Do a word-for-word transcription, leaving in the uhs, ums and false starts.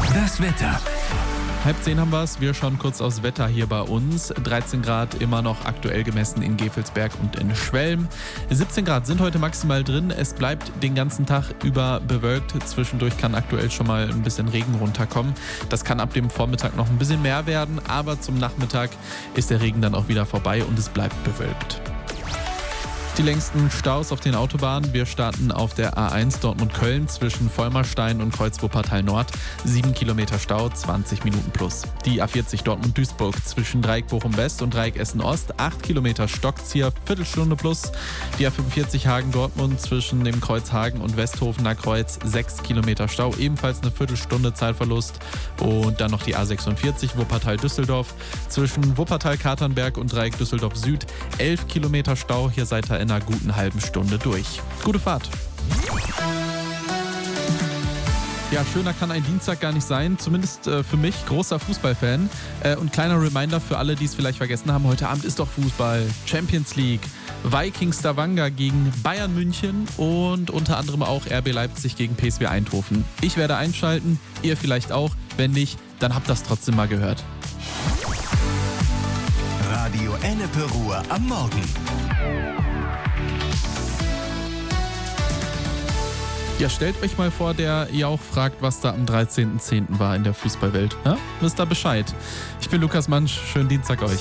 Das Wetter. Halb zehn haben wir es. Wir schauen kurz aufs Wetter hier bei uns. dreizehn Grad immer noch aktuell gemessen in Gevelsberg und in Schwelm. siebzehn Grad sind heute maximal drin. Es bleibt den ganzen Tag über bewölkt. Zwischendurch kann aktuell schon mal ein bisschen Regen runterkommen. Das kann ab dem Vormittag noch ein bisschen mehr werden, aber zum Nachmittag ist der Regen dann auch wieder vorbei und es bleibt bewölkt. Die längsten Staus auf den Autobahnen. Wir starten auf der A eins Dortmund-Köln zwischen Vollmerstein und Kreuz-Wuppertal Nord. sieben Kilometer Stau, zwanzig Minuten plus. Die A vierzig Dortmund-Duisburg zwischen Dreieck Bochum-West und Dreieck Essen-Ost. acht Kilometer Stockzieher, Viertelstunde plus. Die A fünfundvierzig Hagen-Dortmund zwischen dem Kreuz Hagen und Westhofener Kreuz. sechs Kilometer Stau, ebenfalls eine Viertelstunde Zeitverlust. Und dann noch die A sechsundvierzig Wuppertal-Düsseldorf zwischen Wuppertal-Katernberg und Dreieck Düsseldorf Süd. elf Kilometer Stau, hier seid ihr in einer guten halben Stunde durch. Gute Fahrt. Ja, schöner kann ein Dienstag gar nicht sein, zumindest äh, für mich, großer Fußballfan. Äh, und kleiner Reminder für alle, die es vielleicht vergessen haben, heute Abend ist doch Fußball, Champions League, Vikings Stavanger gegen Bayern München und unter anderem auch R B Leipzig gegen P S V Eindhoven. Ich werde einschalten, ihr vielleicht auch, wenn nicht, dann habt das trotzdem mal gehört. Radio Ennepe Ruhr am Morgen. Ja, stellt euch mal vor, der Jauch fragt, was da am dreizehnten zehnten war in der Fußballwelt. Ja? Wisst ihr Bescheid? Ich bin Lukas Mansch, schönen Dienstag euch.